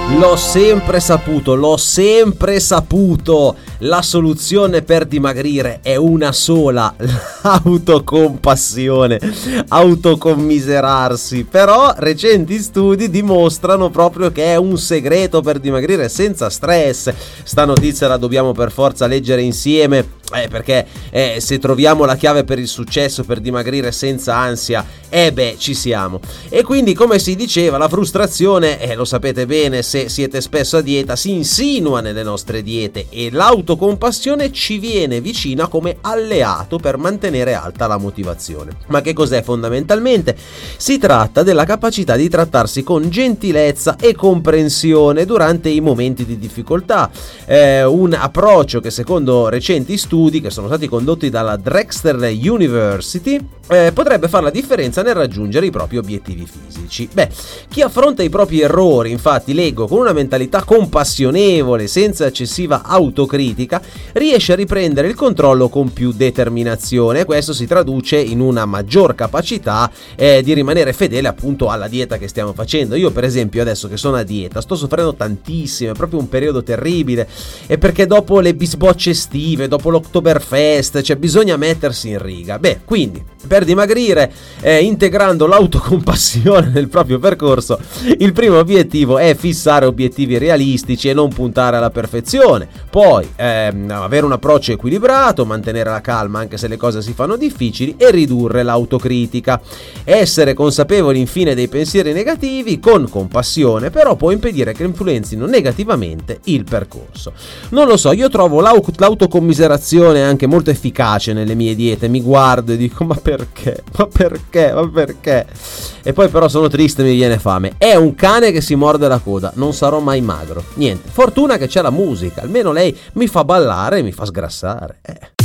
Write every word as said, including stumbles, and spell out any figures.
L'ho sempre saputo, l'ho sempre saputo. La soluzione per dimagrire è una sola: l'autocompassione, autocommiserarsi. Però recenti studi dimostrano proprio che è un segreto per dimagrire senza stress. Sta notizia la dobbiamo per forza leggere insieme. Eh, perché eh, se troviamo la chiave per il successo, per dimagrire senza ansia, eh beh, ci siamo. E quindi, come si diceva, la frustrazione, eh, lo sapete bene se siete spesso a dieta, si insinua nelle nostre diete, e l'autocompassione ci viene vicina come alleato per mantenere alta la motivazione. Ma che cos'è fondamentalmente? Si tratta della capacità di trattarsi con gentilezza e comprensione durante i momenti di difficoltà, eh, un approccio che secondo recenti studi che sono stati condotti dalla Drexel University eh, potrebbe fare la differenza nel raggiungere i propri obiettivi fisici. Beh, chi affronta i propri errori, infatti, leggo, con una mentalità compassionevole, senza eccessiva autocritica, riesce a riprendere il controllo con più determinazione, e questo si traduce in una maggior capacità eh, di rimanere fedele appunto alla dieta che stiamo facendo. Io per esempio adesso che sono a dieta sto soffrendo tantissimo, è proprio un periodo terribile, e perché dopo le bisbocce estive, dopo l'Oktoberfest, cioè bisogna mettersi in riga. Beh, quindi per dimagrire, eh, integrando l'autocompassione nel proprio percorso, il primo obiettivo è fissare obiettivi realistici e non puntare alla perfezione. Poi ehm, avere un approccio equilibrato, mantenere la calma anche se le cose si fanno difficili, e ridurre l'autocritica. Essere consapevoli infine dei pensieri negativi con compassione, però può impedire che influenzino negativamente il percorso. Non lo so, io trovo l'autocommiserazione anche molto efficace nelle mie diete. Mi guardo e dico: ma perché? Ma perché? Ma perché? E poi però sono triste, mi viene fame. È un cane che si morde la coda, non sarò mai magro. Niente, fortuna che c'è la musica, almeno lei mi fa ballare e mi fa sgrassare. Eh.